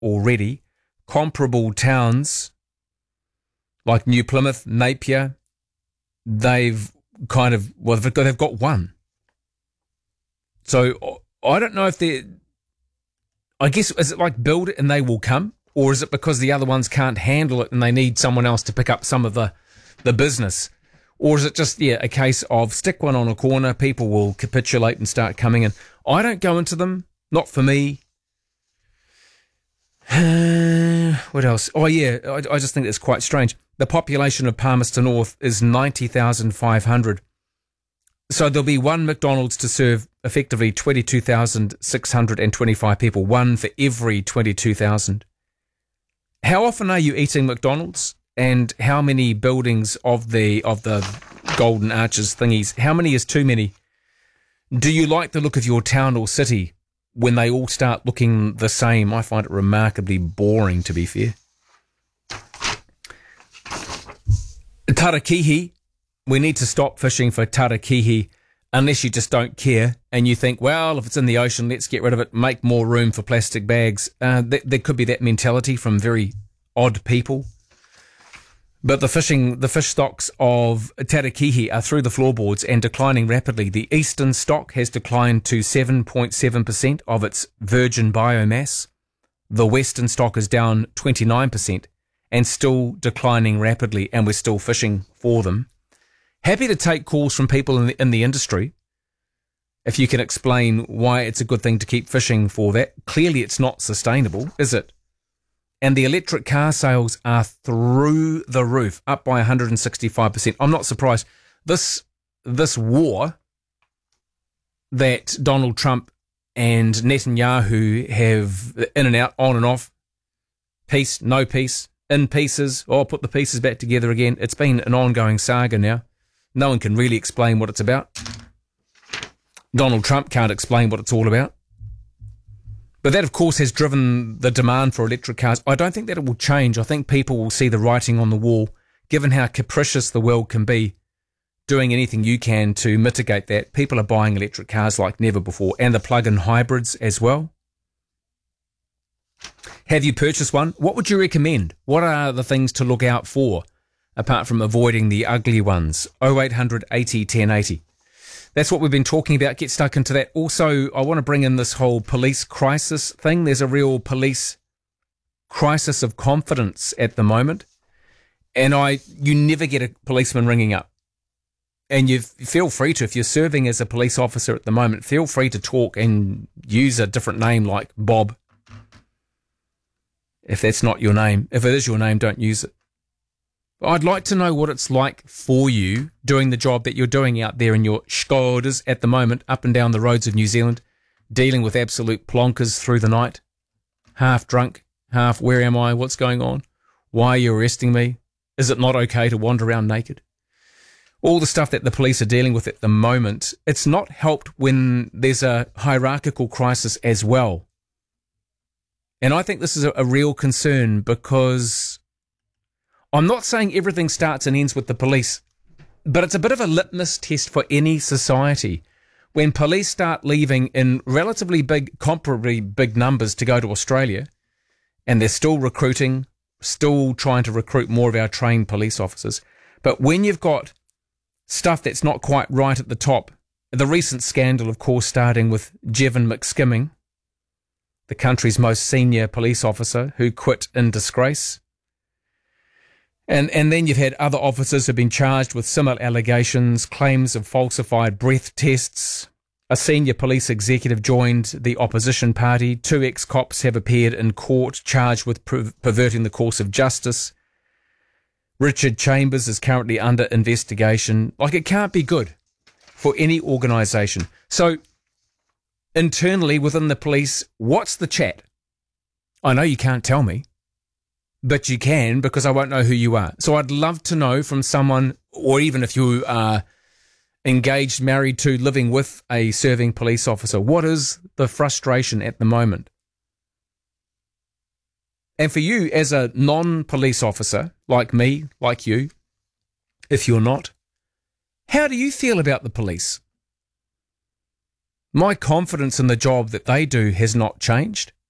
already. Comparable towns like New Plymouth, Napier, they've got one. So I don't know if I guess, is it like build it and they will come? Or is it because the other ones can't handle it and they need someone else to pick up some of the business? Or is it just, a case of stick one on a corner, people will capitulate and start coming in? I don't go into them, not for me. What else? Oh, yeah, I just think it's quite strange. The population of Palmerston North is 90,500. So there'll be one McDonald's to serve effectively 22,625 people, one for every 22,000. How often are you eating McDonald's? And how many buildings of the Golden Arches thingies, how many is too many? Do you like the look of your town or city when they all start looking the same? I find it remarkably boring, to be fair. Tarakihi. We need to stop fishing for tarakihi unless you just don't care and you think, well, if it's in the ocean, let's get rid of it, make more room for plastic bags. There could be that mentality from very odd people. But the fish stocks of tarakihi are through the floorboards and declining rapidly. The eastern stock has declined to 7.7% of its virgin biomass. The western stock is down 29% and still declining rapidly, and we're still fishing for them. Happy to take calls from people in the industry if you can explain why it's a good thing to keep fishing for that. Clearly it's not sustainable, is it? And the electric car sales are through the roof, up by 165%. I'm not surprised. This war that Donald Trump and Netanyahu have in and out, on and off, peace, no peace, in pieces, put the pieces back together again. It's been an ongoing saga now. No one can really explain what it's about. Donald Trump can't explain what it's all about. But that, of course, has driven the demand for electric cars. I don't think that it will change. I think people will see the writing on the wall, given how capricious the world can be, doing anything you can to mitigate that. People are buying electric cars like never before, and the plug-in hybrids as well. Have you purchased one? What would you recommend? What are the things to look out for, apart from avoiding the ugly ones? 0800 80 1080. That's what we've been talking about. Get stuck into that. Also, I want to bring in this whole police crisis thing. There's a real police crisis of confidence at the moment. And you never get a policeman ringing up. And you feel free to, if you're serving as a police officer at the moment, feel free to talk and use a different name like Bob. If that's not your name. If it is your name, don't use it. I'd like to know what it's like for you doing the job that you're doing out there in your Skodas at the moment, up and down the roads of New Zealand, dealing with absolute plonkers through the night, half drunk, half where am I, what's going on, why are you arresting me, is it not okay to wander around naked? All the stuff that the police are dealing with at the moment, it's not helped when there's a hierarchical crisis as well. And I think this is a real concern because I'm not saying everything starts and ends with the police, but it's a bit of a litmus test for any society. When police start leaving in relatively big, comparably big numbers to go to Australia, and they're still recruiting, still trying to recruit more of our trained police officers. But when you've got stuff that's not quite right at the top, the recent scandal, of course, starting with Jevon McSkimming, the country's most senior police officer who quit in disgrace. And then you've had other officers who've been charged with similar allegations, claims of falsified breath tests. A senior police executive joined the opposition party. 2 ex-cops have appeared in court charged with perverting the course of justice. Richard Chambers is currently under investigation. It can't be good for any organisation. So, internally within the police, what's the chat? I know you can't tell me. But you can, because I won't know who you are. So I'd love to know from someone, or even if you are engaged, married to, living with a serving police officer, what is the frustration at the moment? And for you as a non-police officer, like me, like you, if you're not, how do you feel about the police? My confidence in the job that they do has not changed.